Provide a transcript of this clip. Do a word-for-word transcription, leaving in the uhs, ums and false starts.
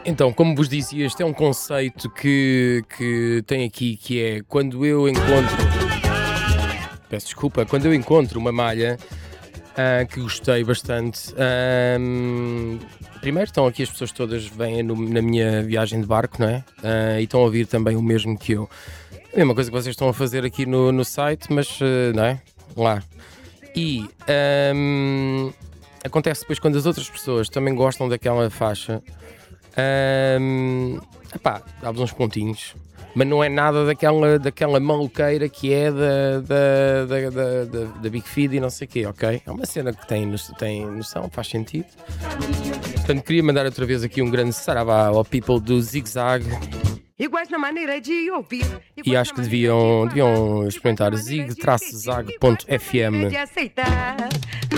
Então, como vos dizia, este é um conceito que, que tem aqui, que é quando eu encontro, peço desculpa, quando eu encontro uma malha ah, que gostei bastante. ahm, primeiro estão aqui as pessoas todas vêm no- na minha viagem de barco, não é? Ah, e estão a ouvir também o mesmo que eu. A mesma coisa que vocês estão a fazer aqui no, no site, mas ah, não é? Lá. E ahm, acontece depois quando as outras pessoas também gostam daquela faixa. Ahm, epá, dá-vos uns pontinhos, mas não é nada daquela, daquela maluqueira que é da, da, da, da, da, da Big Feed e não sei o quê, ok? É uma cena que tem, no- tem noção, faz sentido. Portanto, queria mandar outra vez aqui um grande saravá ao people do Zig Zag Iguais na maneira de ouvir. e acho que deviam, deviam experimentar zig zag ponto f m.